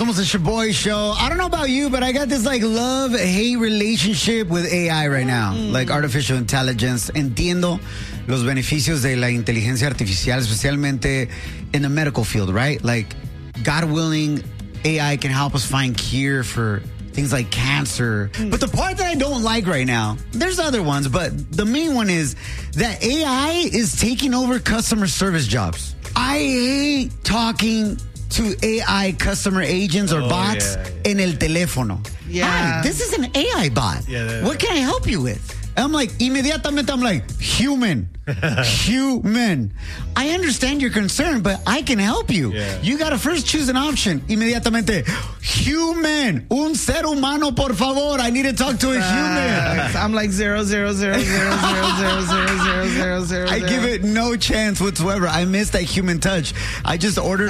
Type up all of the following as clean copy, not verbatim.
Somos the Shaboy Show. I don't know about you, but I got this love-hate relationship with AI right now. Like artificial intelligence. Entiendo los beneficios de la inteligencia artificial, especialmente in the medical field, right? Like, God willing, AI can help us find cure for things like cancer. But the part that I don't like right now, there's other ones, but the main one is that AI is taking over customer service jobs. I hate talking to AI customer agents or bots en el teléfono. Yeah. Hi, this is an AI bot. What can I help you with? I'm like, inmediatamente I'm like, human. Human. I understand your concern, but I can help you. Yeah. You got to first choose an option. Inmediatamente, human. Un ser humano, por favor. I need to talk to a human. I'm like 0.00000000000. I give it no chance whatsoever. I miss that human touch. I just ordered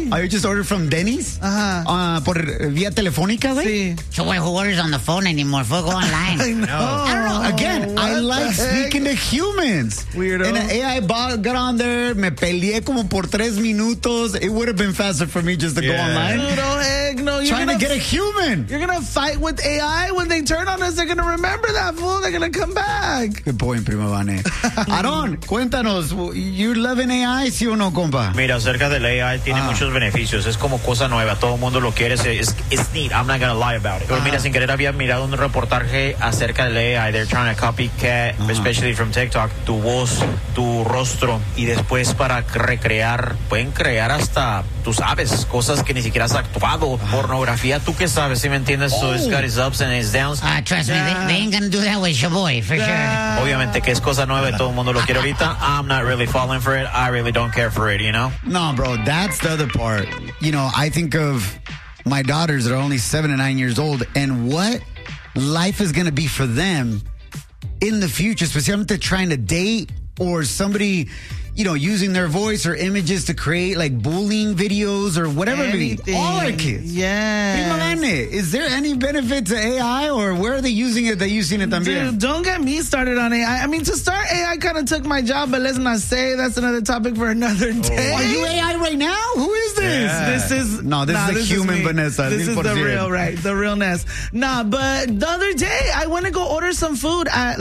from Denny's por vía telefónica, güey. Sí. So who orders on the phone anymore? Go online. I know. I don't know. Again, I like speaking to humans. Weirdo. And an AI bot got on there. Me peleé como por 3 minutos. It would have been faster for me just to go online. Dude, oh, heck no. Trying to get a human. You're going to fight with AI. When they turn on us, they're going to remember that fool. They're going to come back. Good point, Primo Vane. Aaron, cuéntanos. You loving AI, sí o no, compa? Mira, acerca del AI tiene muchos beneficios. Es como cosa nueva. Todo el mundo lo quiere. It's neat. I'm not going to lie about it. Pero mira, sin querer había mirado un reportaje acerca del AI. They're trying to copycat, especially from TikTok, tu voz, tu rostro. Y después para recrear, pueden crear hasta, tú sabes, cosas que ni siquiera has actuado. Pornografía, ¿tú qué sabes? ¿Sí me entiendes? So it's got its ups and its downs. Trust me, they ain't gonna do that with Shaboy, for sure. Obviamente que es cosa nueva y todo el mundo lo quiere ahorita. I'm not really falling for it. I really don't care for it, you know? No, bro, that's the other part. You know, I think of my daughters that are only 7 and 9 years old and what life is going to be for them in the future, especially trying to date or somebody, you know, using their voice or images to create like bullying videos or whatever. All our kids. Yeah. Is there any benefit to AI or where are they using it that you've seen it también? Dude, don't get me started on AI. I mean, to start, AI kind of took my job, but let's not say that's another topic for another day. Are you AI right now? Who is this? Yeah. This is the human Vanessa. This is the real, right? The realness. Nah, but the other day I went to go order some food at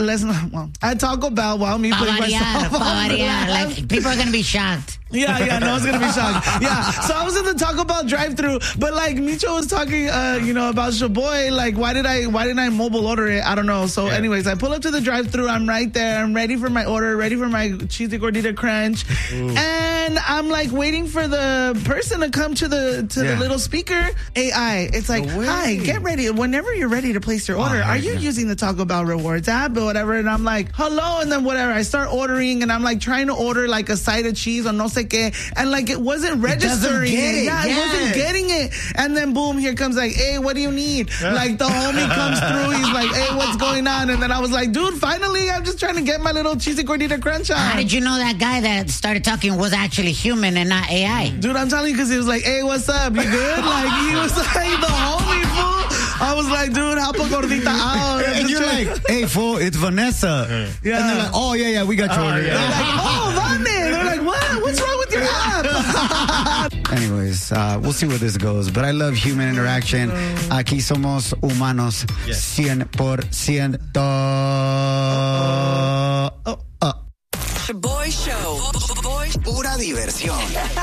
Taco Bell while me playing myself. Like, people are gonna be shocked. Yeah, no one's gonna be shocked. Yeah, so I was in the Taco Bell drive-thru, but like Micho was talking, about Shaboy. Like, why did I mobile order it? I don't know. So, anyways, I pull up to the drive-thru. I'm right there. I'm ready for my order, ready for my cheesy gordita crunch, and I'm like waiting for the person to come to the little speaker. AI. It's like, hi, get ready. Whenever you're ready to place your order, are you using the Taco Bell Rewards app or whatever? And I'm like, hello, and then whatever. I start ordering, and I'm like trying to order like a side of cheese or no sé qué, and like it wasn't registering. It wasn't getting it. And then boom, here comes like, hey, what do you need? Like the homie comes through, he's like, hey, what's going on? And then I was like, dude, finally, I'm just trying to get my little cheesy gordita crunch on. How did you know that guy that started talking was actually human and not AI? Dude, I'm telling you, because he was like, hey, what's up? You good? Like, he was like the homie, fool. I was like, dude, help a gordita out. And you're like, hey, fool, it's Vanessa. Yeah. And they're like, oh, yeah, we got your order. They're like, oh, Vane. They're like, what? What's wrong with your app? Anyways, we'll see where this goes. But I love human interaction. Aquí somos humanos 100%. Shaboy Show. Pura diversión.